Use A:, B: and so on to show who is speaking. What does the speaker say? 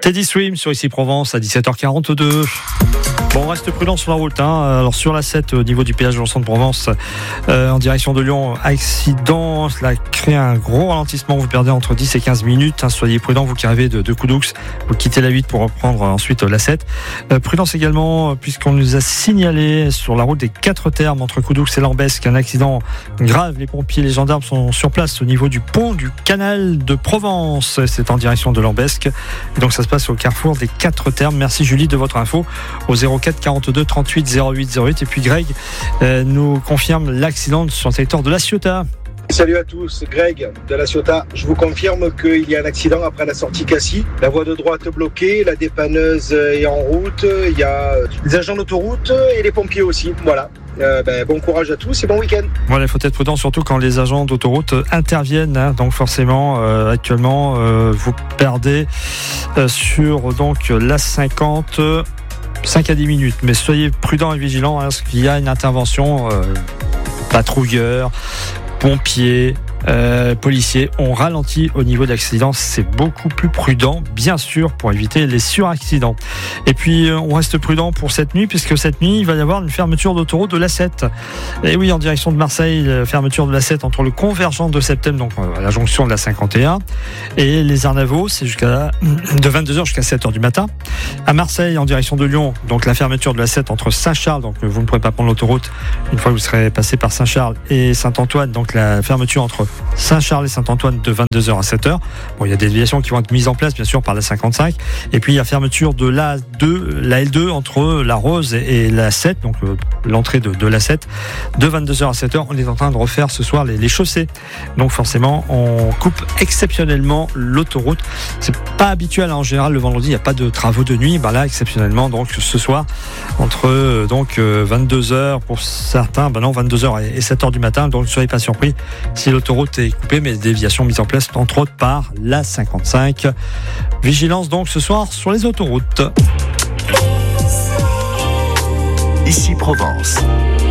A: Teddy Swim sur Ici Provence à 17h42. Bon, on reste prudent sur la route. Alors sur la 7, au niveau du péage de l'ensemble de Provence, en direction de Lyon, accident, cela crée un gros ralentissement. Vous perdez entre 10 et 15 minutes. Soyez prudents, vous qui arrivez de Coudoux. Vous quittez la 8 pour reprendre ensuite la 7. Prudence également, puisqu'on nous a signalé sur la route des 4 termes entre Coudoux et Lambesc un accident grave. Les pompiers, les gendarmes sont sur place au niveau du pont du canal de Provence. C'est en direction de Lambesc. Et donc ça se passe au carrefour des 4 termes. Merci Julie de votre info au 04 42 38 08 08. Et puis Greg nous confirme l'accident sur le secteur de La Ciotat.
B: Salut à tous, Greg de La Ciotat. Je vous confirme qu'il y a un accident après la sortie Cassis. La voie de droite bloquée, la dépanneuse est en route, il y a les agents d'autoroute et les pompiers aussi. Voilà. Bon courage à tous et bon week-end.
A: Voilà, il faut être prudent surtout quand les agents d'autoroute interviennent. Donc forcément, actuellement, vous perdez sur donc la 50. 5 à 10 minutes, mais soyez prudents et vigilants parce qu'il y a une intervention patrouilleurs, pompiers, policiers. On ralentit au niveau de l'accident, c'est beaucoup plus prudent, bien sûr, pour éviter les suraccidents. Et puis on reste prudent pour cette nuit, puisque cette nuit il va y avoir une fermeture d'autoroute de l'A7. Et oui, en direction de Marseille, fermeture de l'A7 entre le convergent de Septem, donc à la jonction de la 51, et les Arnavaux, c'est de 22h jusqu'à 7h du matin. À Marseille, en direction de Lyon, donc la fermeture de l'A7 entre Saint-Charles, donc vous ne pourrez pas prendre l'autoroute une fois que vous serez passé par Saint-Charles, et Saint-Antoine, donc la fermeture entre Saint-Charles et Saint-Antoine de 22h à 7h. Bon, il y a des déviations qui vont être mises en place, bien sûr, par la 55. Et puis, il y a fermeture de la L2 entre la Rose et la 7, donc l'entrée de la 7, de 22h à 7h. On est en train de refaire ce soir les chaussées. Donc, forcément, on coupe exceptionnellement l'autoroute. C'est pas habituel, en général, le vendredi, il n'y a pas de travaux de nuit. Là, exceptionnellement, donc, ce soir, entre 22h pour certains, 22h et 7h du matin. Donc, ne soyez pas surpris si l'autoroute est coupée, mais des déviations mises en place, entre autres, par la 55. Vigilance, donc, ce soir, sur les autoroutes.
C: Ici Provence.